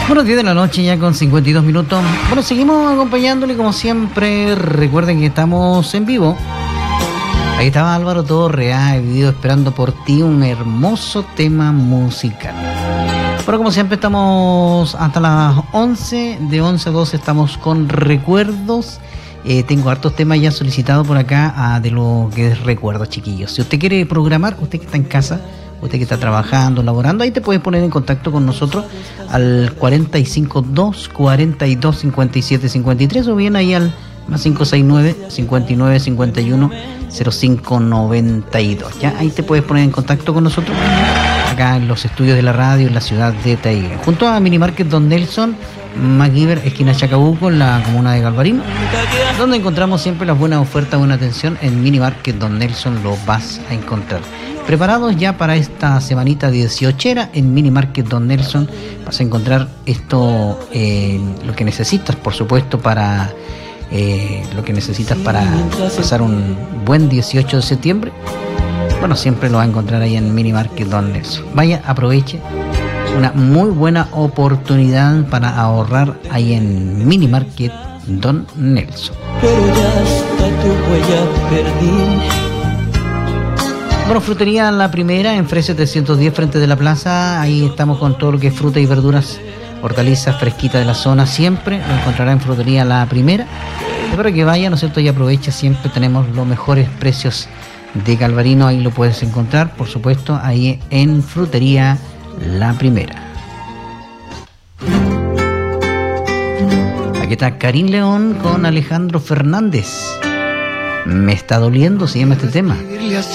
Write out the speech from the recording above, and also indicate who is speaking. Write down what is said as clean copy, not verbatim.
Speaker 1: Bueno, 10 de la noche ya con 52 minutos. Bueno, seguimos acompañándole como siempre. Recuerden que estamos en vivo. Ahí estaba Álvaro Torres, he vivido esperando por ti, un hermoso tema musical. Bueno, como siempre estamos hasta las 11, de 11 a 12 estamos con recuerdos. Tengo hartos temas ya solicitados por acá de lo que es recuerdos, chiquillos. Si usted quiere programar, usted que está en casa, usted que está trabajando, laborando, ahí te puedes poner en contacto con nosotros al 452 42 57 53 o bien ahí al más 569 59 51 05 92. Ya ahí te puedes poner en contacto con nosotros acá en los estudios de la radio en la ciudad de Taiguén, junto a Minimarket Don Nelson, MacGyver, esquina Chacabuco, en la comuna de Galvarino, donde encontramos siempre las buenas ofertas, buena atención. En Minimarket Don Nelson lo vas a encontrar. Preparados ya para esta semanita 18era, en Minimarket Don Nelson vas a encontrar esto, lo que necesitas, por supuesto, para pasar un buen 18 de septiembre. Bueno, siempre lo va a encontrar ahí en Minimarket Don Nelson. Vaya, aproveche. Una muy buena oportunidad para ahorrar ahí en Minimarket Don Nelson.
Speaker 2: Pero ya hasta tu huella perdí.
Speaker 1: Bueno, Frutería La Primera en Frese 310 frente de la plaza. Ahí estamos con todo lo que es fruta y verduras, hortalizas fresquitas de la zona. Siempre lo encontrará en Frutería La Primera. Espero que vaya, ¿no es cierto? Y aprovecha, siempre tenemos los mejores precios de Galvarino. Ahí lo puedes encontrar, por supuesto, ahí en Frutería La Primera. Aquí está Karim León con Alejandro Fernández. Me está doliendo, se llama este tema.